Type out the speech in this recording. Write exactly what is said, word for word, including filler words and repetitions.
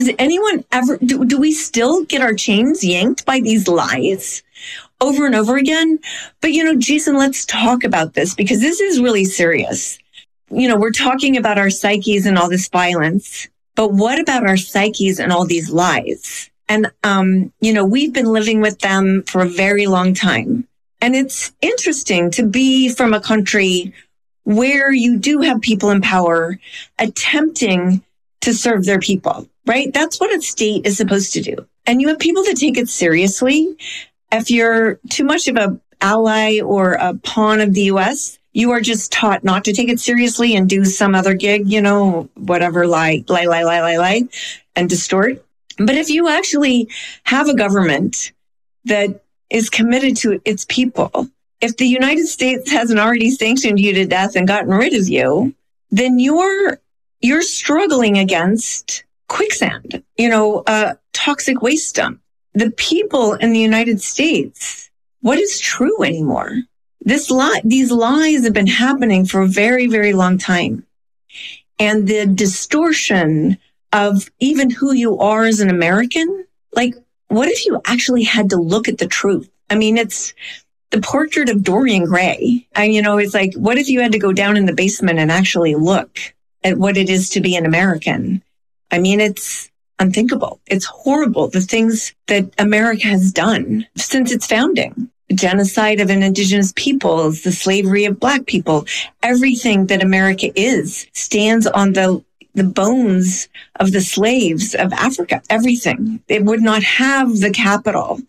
Does anyone ever, do, do we still get our chains yanked by these lies over and over again? But, you know, Jason, let's talk about this because this is really serious. You know, we're talking about our psyches and all this violence, but what about our psyches and all these lies? And, um, you know, we've been living with them for a very long time. And it's interesting to be from a country where you do have people in power attempting to serve their people, right? That's what a state is supposed to do. And you have people that take it seriously. If you're too much of an ally or a pawn of the U S, you are just taught not to take it seriously and do some other gig, you know, whatever, lie, lie, lie, lie, lie, lie, and distort. But if you actually have a government that is committed to its people, if the United States hasn't already sanctioned you to death and gotten rid of you, then you're you're struggling against quicksand, you know, a toxic waste dump. The people in the United States, what is true anymore? This lie, these lies have been happening for a very, very long time. And the distortion of even who you are as an American, like, what if you actually had to look at the truth? I mean, it's the portrait of Dorian Gray. And, you know, it's like, what if you had to go down in the basement and actually look at what it is to be an American? I mean, it's unthinkable. It's horrible, the things that America has done since its founding. Genocide of an indigenous peoples, the slavery of Black people, everything that America is stands on the the bones of the slaves of Africa, everything. It would not have the capital